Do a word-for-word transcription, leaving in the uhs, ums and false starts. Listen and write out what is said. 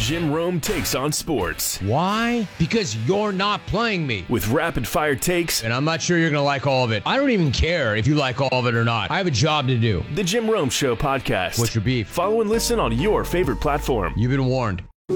Jim Rome Takes on Sports. Why? Because you're not playing me. With rapid-fire takes. And I'm not sure you're going to like all of it. I don't even care if you like all of it or not. I have a job to do. The Jim Rome Show podcast. What's your beef? Follow and listen on your favorite platform. You've been warned.